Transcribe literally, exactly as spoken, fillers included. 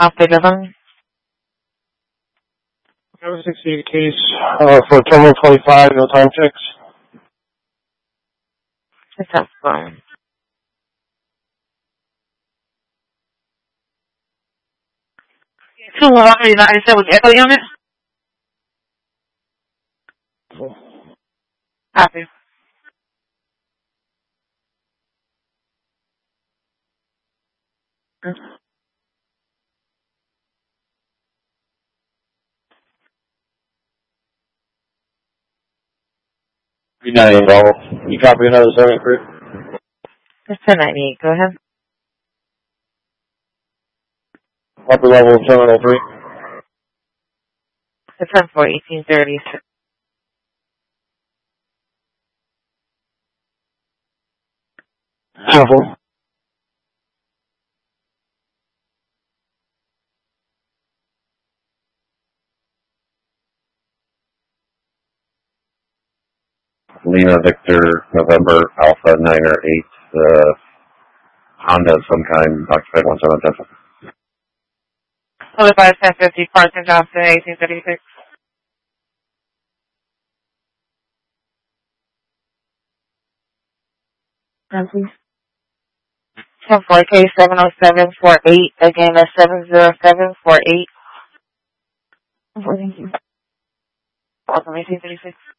After eleven. seven sixty-eight case uh, for Terminal twenty-five, no time checks. That's fine. Two one three nine seven with Echo unit. Copy. three ninety-eight, Bravo. You copy another seven crew? It's ten ninety-eight. Go ahead. Upper level of Terminal three. It's ten four eighteen thirty-six. Careful. Lima Victor, November, Alpha Niner eight, uh, Honda of some kind, occupied one seven ten. twenty-five ten fifty, Parson Johnson, eighteen thirty-six. Please. ten four K seven oh seven four eight. Again, that's seven zero seven four eight. Thank you. Awesome, eighteen thirty-six.